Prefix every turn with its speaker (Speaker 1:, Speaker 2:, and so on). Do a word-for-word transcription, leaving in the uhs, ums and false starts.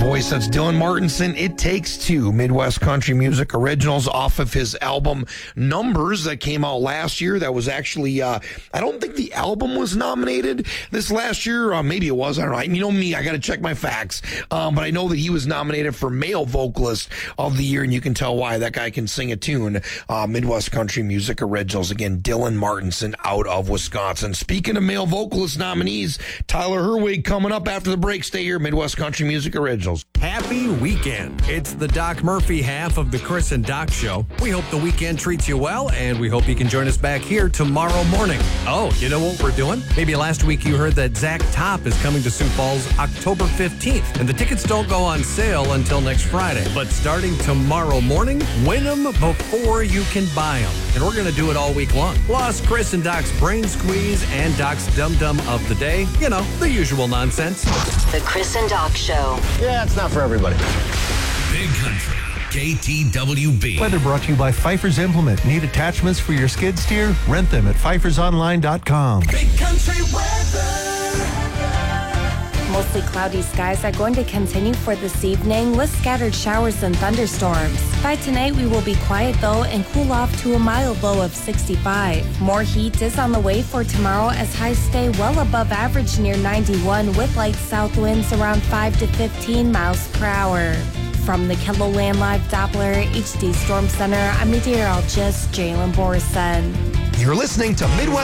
Speaker 1: voice. That's Dylan Martinson. It Takes Two, Midwest Country Music Originals off of his album Numbers that came out last year. That was actually, uh, I don't think the album was nominated this last year. Uh, maybe it was. I don't know. You know me, I got to check my facts. Um, but I know that he was nominated for Male Vocalist of the Year, and you can tell why. That guy can sing a tune. Uh, Midwest Country Music Originals. Again, Dylan Martinson out of Wisconsin. Speaking of Male Vocalist nominees, Tyler Herwig coming up after the break. Stay here, Midwest Country Music Originals.
Speaker 2: Happy weekend. It's the Doc Murphy half of the Chris and Doc Show. We hope the weekend treats you well, and we hope you can join us back here tomorrow morning. Oh, you know what we're doing? Maybe last week you heard that Zach Top is coming to Sioux Falls October fifteenth, and the tickets don't go on sale until next Friday. But starting tomorrow morning, win them before you can buy them. And we're going to do it all week long. Plus, Chris and Doc's Brain Squeeze and Doc's Dum Dum of the Day. You know, the usual nonsense.
Speaker 3: The Chris and Doc Show.
Speaker 4: Yeah, it's not for everybody.
Speaker 5: Big Country, K T W B.
Speaker 6: Weather brought to you by Pfeiffer's Implement. Need attachments for your skid steer? Rent them at pfeifers online dot com.
Speaker 5: Big Country weather.
Speaker 7: Mostly cloudy skies are going to continue for this evening with scattered showers and thunderstorms. By tonight, we will be quiet though and cool off to a mild low of sixty-five. More heat is on the way for tomorrow as highs stay well above average near ninety-one with light south winds around five to fifteen miles per hour. From the KELOLAND Live Doppler H D Storm Center, I'm meteorologist Jalen Borson.
Speaker 1: You're listening to Midwest